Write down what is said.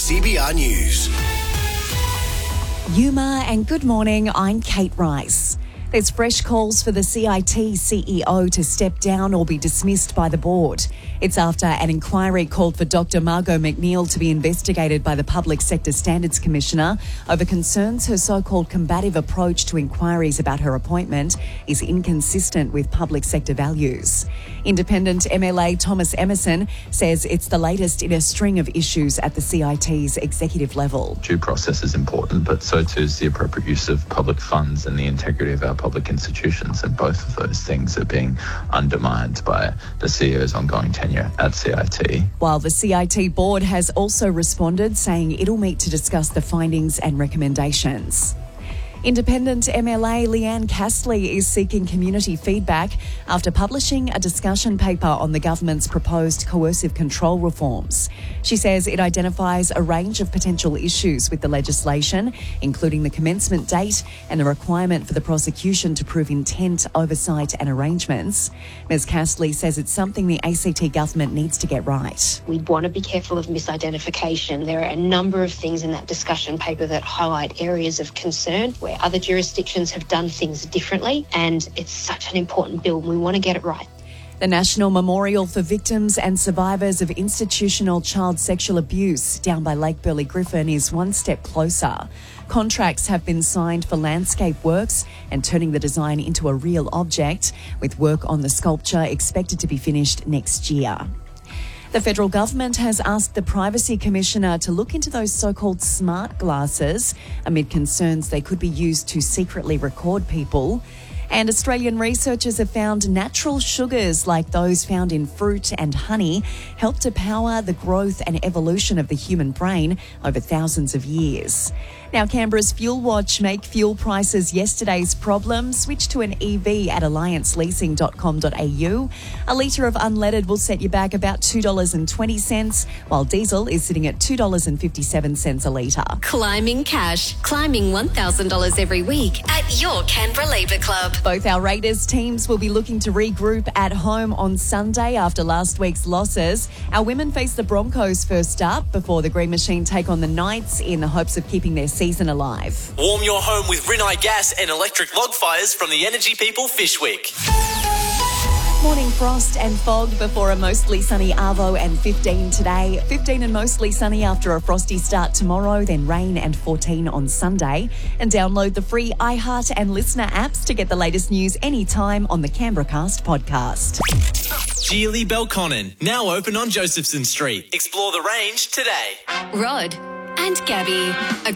CBR News. Yuma and good morning, I'm Kate Rice. There's fresh calls for the CIT CEO to step down or be dismissed by the board. It's after an inquiry called for Dr. Margot McNeil to be investigated by the Public Sector Standards Commissioner over concerns her so-called combative approach to inquiries about her appointment is inconsistent with public sector values. Independent MLA Thomas Emerson says it's the latest in a string of issues at the CIT's executive level. Due process is important, but so too is the appropriate use of public funds and the integrity of our public institutions, and both of those things are being undermined by the CEO's ongoing tenure at CIT. While the CIT board has also responded, saying it'll meet to discuss the findings and recommendations. Independent MLA Leanne Castley is seeking community feedback after publishing a discussion paper on the government's proposed coercive control reforms. She says it identifies a range of potential issues with the legislation, including the commencement date and the requirement for the prosecution to prove intent, oversight and arrangements. Ms Castley says it's something the ACT government needs to get right. We want to be careful of misidentification. There are a number of things in that discussion paper that highlight areas of concern where other jurisdictions have done things differently, and it's such an important bill and we want to get it right. The National Memorial for Victims and Survivors of Institutional Child Sexual Abuse down by Lake Burley Griffin is one step closer. Contracts have been signed for landscape works and turning the design into a real object, with work on the sculpture expected to be finished next year. The federal government has asked the Privacy Commissioner to look into those so-called smart glasses amid concerns they could be used to secretly record people. And Australian researchers have found natural sugars like those found in fruit and honey help to power the growth and evolution of the human brain over thousands of years. Now, Canberra's Fuel Watch make fuel prices yesterday's problem. Switch to an EV at allianceleasing.com.au. A litre of unleaded will set you back about $2.20, while diesel is sitting at $2.57 a litre. Climbing cash. Climbing $1,000 every week at your Canberra Labour Club. Both our Raiders teams will be looking to regroup at home on Sunday after last week's losses. Our women face the Broncos first up before the Green Machine take on the Knights in the hopes of keeping their season alive. Warm your home with Rinnai gas and electric log fires from the Energy People Fish Week. Morning frost and fog before a mostly sunny Arvo and 15 today. 15 and mostly sunny after a frosty start tomorrow, then rain and 14 on Sunday. And download the free iHeart and Listener apps to get the latest news anytime on the Canberracast podcast. Geely Belconnen, now open on Josephson Street. Explore the range today. Rod and Gabby, a